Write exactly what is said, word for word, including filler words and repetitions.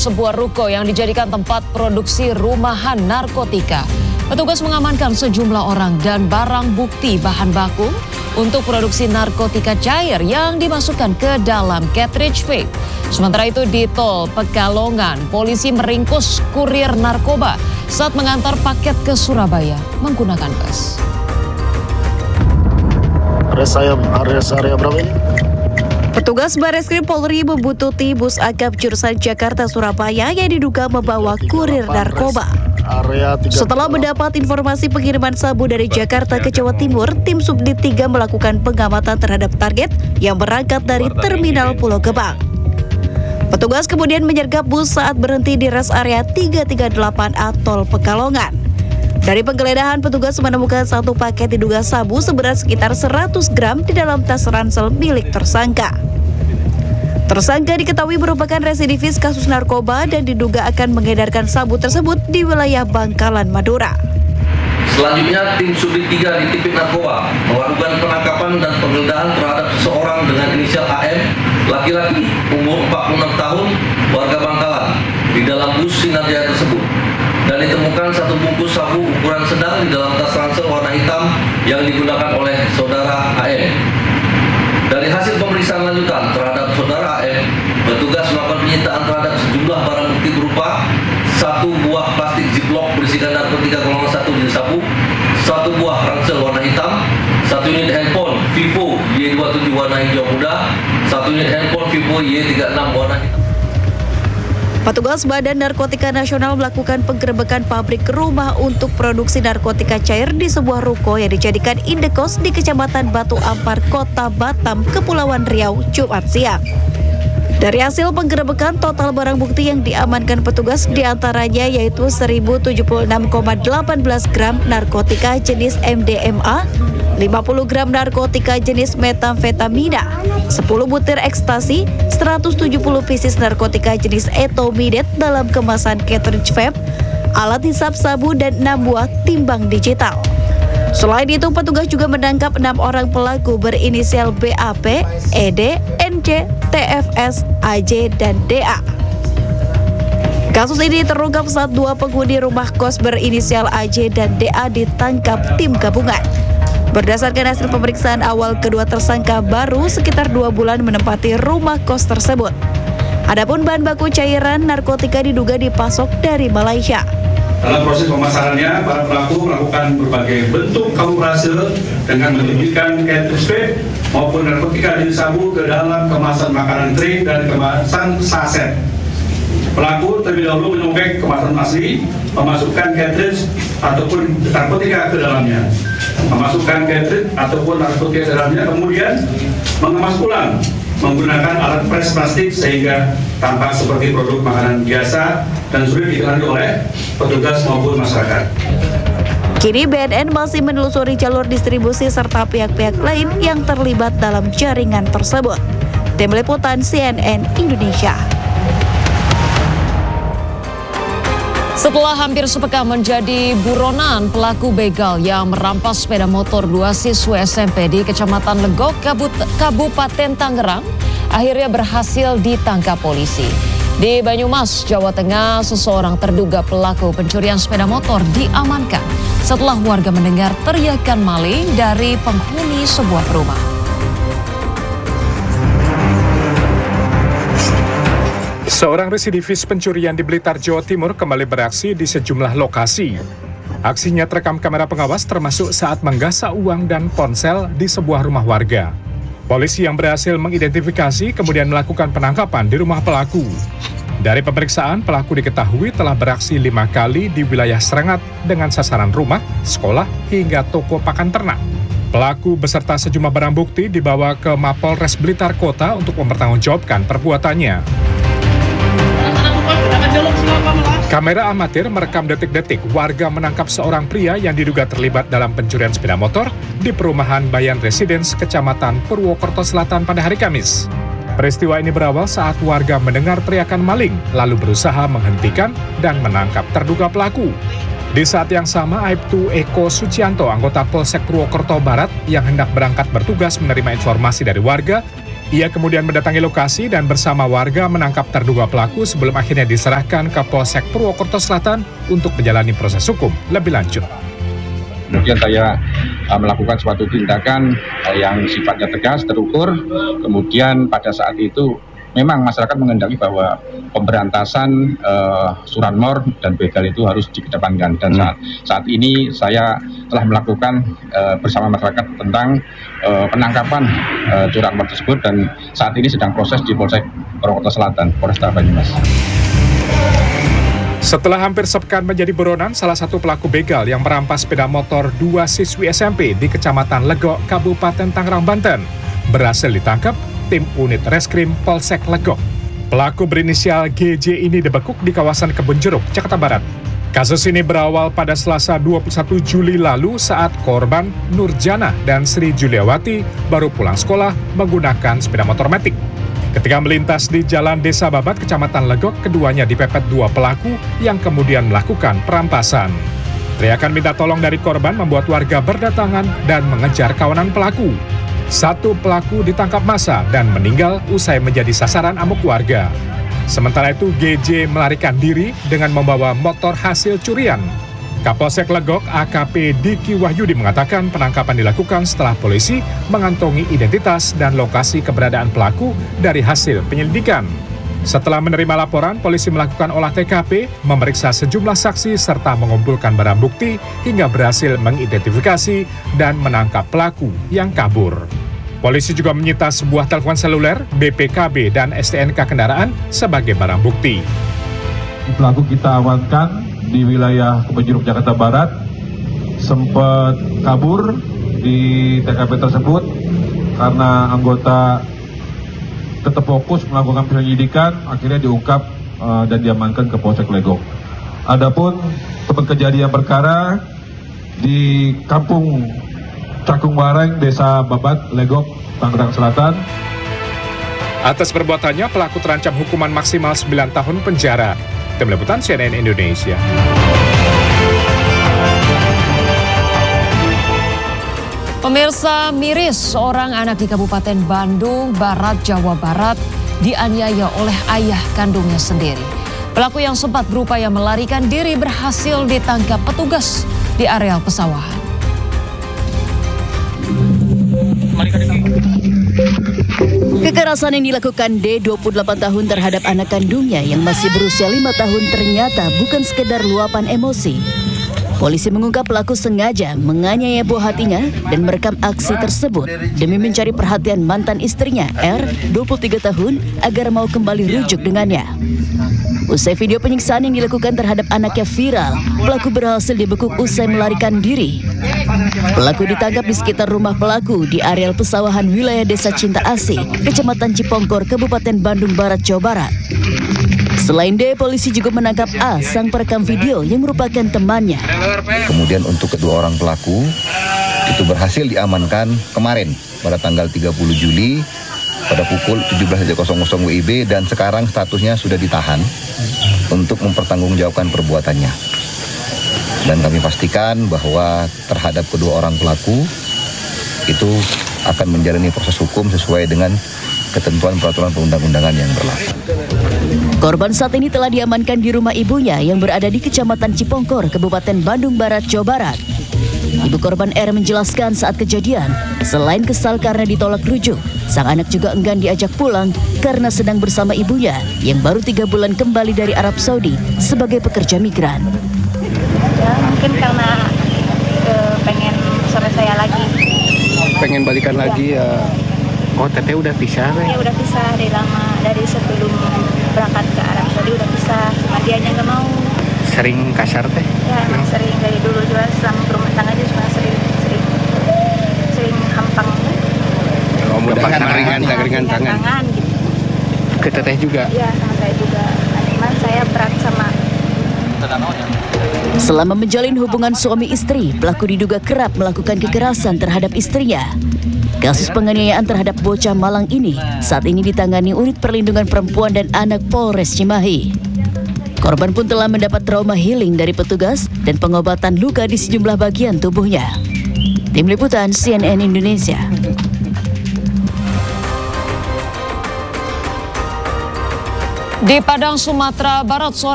sebuah ruko yang dijadikan tempat produksi rumahan narkotika. Petugas mengamankan sejumlah orang dan barang bukti bahan baku untuk produksi narkotika cair yang dimasukkan ke dalam cartridge vape. Sementara itu di tol Pekalongan, polisi meringkus kurir narkoba saat mengantar paket ke Surabaya menggunakan bus. Area area berapa ini? Petugas Bareskrim Polri membuntuti bus akap jurusan Jakarta-Surabaya yang diduga membawa kurir narkoba. Setelah mendapat informasi pengiriman sabu dari Jakarta ke Jawa Timur, tim Subdit tiga melakukan pengamatan terhadap target yang berangkat dari Terminal Pulau Gebang. Petugas kemudian menyergap bus saat berhenti di res area tiga tiga delapan A Tol Pekalongan. Dari penggeledahan, petugas menemukan satu paket diduga sabu seberat sekitar seratus gram di dalam tas ransel milik tersangka. Tersangka diketahui merupakan residivis kasus narkoba dan diduga akan mengedarkan sabu tersebut di wilayah Bangkalan, Madura. Selanjutnya, tim Subdit tiga di Tipik Narkoba melakukan penangkapan dan penggeledahan terhadap seseorang dengan inisial A M, laki-laki, umur empat puluh enam tahun, warga Bangkalan, di dalam bus Sinar Jaya tersebut. Dan ditemukan satu bungkus sabu ukuran sedang di dalam tas ransel warna hitam yang digunakan oleh saudara A M. Dari hasil pemeriksaan lanjutan terhadap saudara A M, petugas melakukan penyitaan terhadap sejumlah barang bukti berupa satu buah plastik ziplock berisikan narkotika golongan satu jenis sabu, satu buah ransel warna hitam, satu unit handphone Vivo Y dua puluh tujuh warna hijau muda, satu unit handphone Vivo Y tiga puluh enam warna hitam. Petugas Badan Narkotika Nasional melakukan penggerebekan pabrik rumah untuk produksi narkotika cair di sebuah ruko yang dijadikan indekos di Kecamatan Batu Ampar, Kota Batam, Kepulauan Riau, Jumat siang. Dari hasil penggerebekan, total barang bukti yang diamankan petugas diantaranya yaitu seribu tujuh puluh enam koma satu delapan gram narkotika jenis M D M A, lima puluh gram narkotika jenis metamfetamina, sepuluh butir ekstasi, seratus tujuh puluh pieces narkotika jenis etomidate dalam kemasan cartridge vape, alat hisap sabu, dan enam buah timbang digital. Selain itu, petugas juga menangkap enam orang pelaku berinisial B A P, E D, N C, T F S, A J, dan D A. Kasus ini terungkap saat dua penghuni rumah kos berinisial A J dan D A ditangkap tim gabungan. Berdasarkan hasil pemeriksaan awal, kedua tersangka baru sekitar dua bulan menempati rumah kos tersebut. Adapun bahan baku cairan narkotika diduga dipasok dari Malaysia. Dalam proses pemasarannya, para pelaku melakukan berbagai bentuk kamuflase dengan menyembunyikan cartridge vape maupun narkotika jenis sabu ke dalam kemasan makanan kering dan kemasan saset. Pelaku terlebih dahulu menyobek kemasan asli, memasukkan cartridge ataupun narkotika ke dalamnya, memasukkan cartridge ataupun narkotika ke dalamnya, kemudian mengemas ulang menggunakan alat pres plastik sehingga tampak seperti produk makanan biasa dan sulit dikenali oleh petugas maupun masyarakat. Kini B N N masih menelusuri jalur distribusi serta pihak-pihak lain yang terlibat dalam jaringan tersebut. Tim Liputan C N N Indonesia. Setelah hampir sepekan menjadi buronan pelaku begal yang merampas sepeda motor dua siswa S M P di Kecamatan Legok, Kabupaten Tangerang, akhirnya berhasil ditangkap polisi. Di Banyumas, Jawa Tengah, seseorang terduga pelaku pencurian sepeda motor diamankan setelah warga mendengar teriakan maling dari penghuni sebuah rumah. Seorang residivis pencurian di Blitar, Jawa Timur kembali beraksi di sejumlah lokasi. Aksinya terekam kamera pengawas termasuk saat menggasak uang dan ponsel di sebuah rumah warga. Polisi yang berhasil mengidentifikasi kemudian melakukan penangkapan di rumah pelaku. Dari pemeriksaan, pelaku diketahui telah beraksi lima kali di wilayah Serengat dengan sasaran rumah, sekolah, hingga toko pakan ternak. Pelaku beserta sejumlah barang bukti dibawa ke Mapolres Blitar Kota untuk mempertanggungjawabkan perbuatannya. Kamera amatir merekam detik-detik warga menangkap seorang pria yang diduga terlibat dalam pencurian sepeda motor di perumahan Bayan Residence, Kecamatan Purwokerto Selatan pada hari Kamis. Peristiwa ini berawal saat warga mendengar teriakan maling, lalu berusaha menghentikan dan menangkap terduga pelaku. Di saat yang sama, Aibtu Eko Sucianto, anggota Polsek Purwokerto Barat yang hendak berangkat bertugas menerima informasi dari warga, Ia kemudian mendatangi lokasi dan bersama warga menangkap terduga pelaku sebelum akhirnya diserahkan ke Polsek Purwokerto Selatan untuk menjalani proses hukum lebih lanjut. Kemudian saya uh, melakukan suatu tindakan uh, yang sifatnya tegas, terukur. Kemudian pada saat itu memang masyarakat menghendaki bahwa pemberantasan uh, curanmor dan begal itu harus dikedepankan. Dan saat, saat ini saya telah melakukan uh, bersama masyarakat tentang uh, penangkapan uh, curanmor tersebut dan saat ini sedang proses di Polsek Purwokerto Selatan, Polresta Banyumas. Setelah hampir sepekan menjadi buronan, salah satu pelaku begal yang merampas sepeda motor dua siswi S M P di Kecamatan Legok, Kabupaten Tangerang, Banten, berhasil ditangkap tim unit reskrim Polsek Legok. Pelaku berinisial G J ini dibekuk di kawasan Kebun Jeruk, Jakarta Barat. Kasus ini berawal pada Selasa dua puluh satu Juli lalu saat korban Nurjana dan Sri Juliawati baru pulang sekolah menggunakan sepeda motor matic. Ketika melintas di Jalan Desa Babat, Kecamatan Legok, keduanya dipepet dua pelaku yang kemudian melakukan perampasan. Teriakan minta tolong dari korban membuat warga berdatangan dan mengejar kawanan pelaku. Satu pelaku ditangkap massa dan meninggal usai menjadi sasaran amuk warga. Sementara itu G J melarikan diri dengan membawa motor hasil curian. Kapolsek Legok A K P Diki Wahyudi mengatakan penangkapan dilakukan setelah polisi mengantongi identitas dan lokasi keberadaan pelaku dari hasil penyelidikan. Setelah menerima laporan, polisi melakukan olah T K P, memeriksa sejumlah saksi serta mengumpulkan barang bukti hingga berhasil mengidentifikasi dan menangkap pelaku yang kabur. Polisi juga menyita sebuah telepon seluler, B P K B dan S T N K kendaraan sebagai barang bukti. Pelaku kita amankan di wilayah Kebun Jeruk, Jakarta Barat, sempat kabur di T K P tersebut karena anggota tetap fokus melakukan penyelidikan, akhirnya diungkap uh, dan diamankan ke Polsek Legok. Adapun tempat kejadian perkara di Kampung Cakung Wareng, Desa Babat, Legok, Tangerang Selatan. Atas perbuatannya, pelaku terancam hukuman maksimal sembilan tahun penjara. Tim Liputan C N N Indonesia. Pemirsa, miris seorang anak di Kabupaten Bandung Barat, Jawa Barat dianiaya oleh ayah kandungnya sendiri. Pelaku yang sempat berupaya melarikan diri berhasil ditangkap petugas di areal pesawahan. Kekerasan yang dilakukan D, dua puluh delapan tahun terhadap anak kandungnya yang masih berusia lima tahun ternyata bukan sekedar luapan emosi. Polisi mengungkap pelaku sengaja menganiaya buah hatinya dan merekam aksi tersebut demi mencari perhatian mantan istrinya R, dua puluh tiga tahun, agar mau kembali rujuk dengannya. Usai video penyiksaan yang dilakukan terhadap anaknya viral, pelaku berhasil dibekuk usai melarikan diri. Pelaku ditangkap di sekitar rumah pelaku di areal pesawahan wilayah Desa Cinta Asih, Kecamatan Cipongkor, Kabupaten Bandung Barat, Jawa Barat. Selain D, polisi juga menangkap A, sang perekam video yang merupakan temannya. Kemudian untuk kedua orang pelaku itu berhasil diamankan kemarin pada tanggal tiga puluh Juli pada pukul tujuh belas W I B dan sekarang statusnya sudah ditahan untuk mempertanggungjawabkan perbuatannya. Dan kami pastikan bahwa terhadap kedua orang pelaku itu akan menjalani proses hukum sesuai dengan ketentuan peraturan perundang-undangan yang berlaku. Korban saat ini telah diamankan di rumah ibunya yang berada di Kecamatan Cipongkor, Kabupaten Bandung Barat, Jawa Barat. Ibu korban R menjelaskan saat kejadian, selain kesal karena ditolak rujuk, sang anak juga enggan diajak pulang karena sedang bersama ibunya yang baru tiga bulan kembali dari Arab Saudi sebagai pekerja migran. Ya, mungkin karena uh, pengen sama saya lagi. Pengen balikan lagi ya. Oh, teteh udah pisah, ya? Udah pisah dari lama, dari sebelum berangkat ke Arab Saudi udah pisah, cuma dianya nggak mau. Sering kasar teh? Ya, emang hmm. sering dari dulu juga selama berumah tangga aja cuma sering sering sering hampang. Oh, mudah-mudahan ringan, ringan tangan. tangan gitu. Ke teteh juga? Iya, sama saya juga. Cuman saya berat sama. Selama menjalin hubungan suami istri, pelaku diduga kerap melakukan kekerasan terhadap istrinya. Kasus penganiayaan terhadap bocah Malang ini saat ini ditangani Unit Perlindungan Perempuan dan Anak Polres Cimahi. Korban pun telah mendapat trauma healing dari petugas dan pengobatan luka di sejumlah bagian tubuhnya. Tim Liputan C N N Indonesia. Di Padang, Sumatera Barat, sore